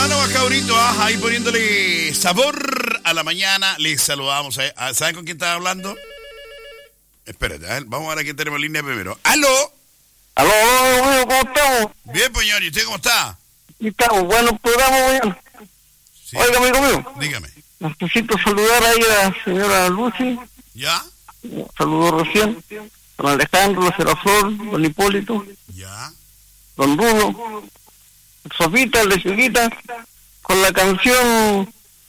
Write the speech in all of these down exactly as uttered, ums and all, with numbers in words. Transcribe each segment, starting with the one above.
Ah, no, cabrito, ah, ahí poniéndole sabor a la mañana. Les saludamos. A, a, ¿Saben con quién estaba hablando? Espérate, a ver, vamos a ver a quién tenemos en línea primero. ¡Aló! Aló, aló, ¿cómo estamos? Bien, pues, señor, ¿y usted cómo está? Aquí estamos, bueno, programa, bueno. Sí. Oiga, amigo mío. Dígame. Necesito saludar ahí a la señora Lucy. ¿Ya? Saludó recién. Don Alejandro, la señora Flor, don Hipólito, ¿Ya? don Bruno, Sofita, el de Chiquita, con la canción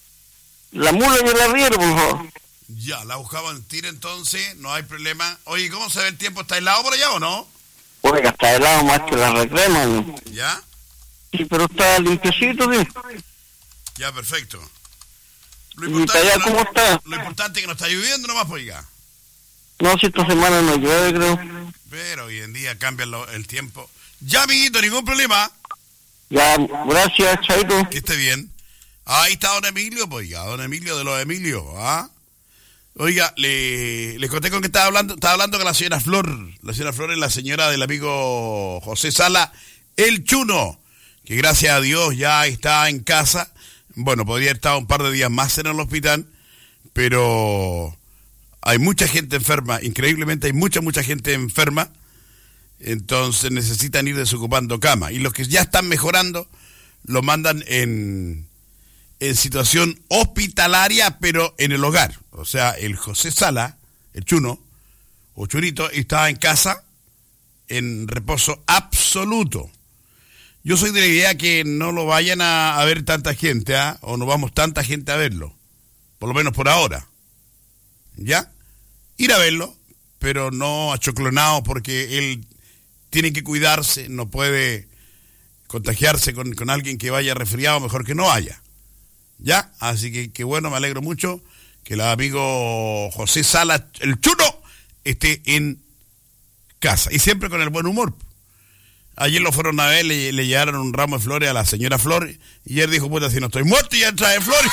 La Mula y el Arriero, por favor. Ya, la buscamos en tiro entonces, no hay problema. Oye, ¿cómo se ve el tiempo? ¿Está helado por allá o no? Oiga, está helado más que la recrema, ¿no? ¿Ya? Sí, pero está limpiecito, sí. Ya, perfecto. Lo ¿Y importante, allá no- cómo está? lo importante es que no está lloviendo nomás, pues, oiga. No, si esta semana no llueve, creo. Pero hoy en día cambia lo- el tiempo. Ya, amiguito, ningún problema. Ya, gracias, Chaito. Que esté bien. Ahí está don Emilio, pues, oiga, don Emilio de los Emilios, ¿ah? Oiga, le, le conté con que estaba hablando, estaba hablando con la señora Flor. La señora Flor es la señora del amigo José Sala, el Chuno, que gracias a Dios ya está en casa. Bueno, podría haber estado un par de días más en el hospital, pero hay mucha gente enferma, increíblemente hay mucha, mucha gente enferma, entonces necesitan ir desocupando cama. Y los que ya están mejorando, lo mandan en, en situación hospitalaria, pero en el hogar. O sea, el José Sala, el Chuno, o Churito, estaba en casa en reposo absoluto. Yo soy de la idea que no lo vayan a, a ver tanta gente, ¿ah? O no vamos tanta gente a verlo, por lo menos por ahora. ¿Ya? Ir a verlo, pero no achoclonado, porque él tiene que cuidarse, no puede contagiarse con, con alguien que vaya resfriado, mejor que no vaya. ¿Ya? Así que, que bueno, me alegro mucho que el amigo José Sala, el Chuno, esté en casa. Y siempre con el buen humor. Ayer lo fueron a ver, le, le llevaron un ramo de flores a la señora Flor, y él dijo, puta, si no estoy muerto, y ya trae flores.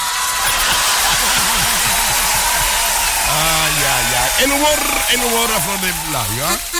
Ay, ay, ay. El humor, el humor a flor de labio, ¿ah?